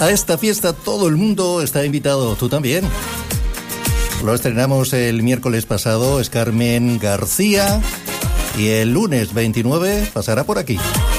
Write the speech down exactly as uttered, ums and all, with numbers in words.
A esta fiesta todo el mundo está invitado, tú también. Lo estrenamos el miércoles pasado, es Carmen García, y el lunes veintinueve pasará por aquí.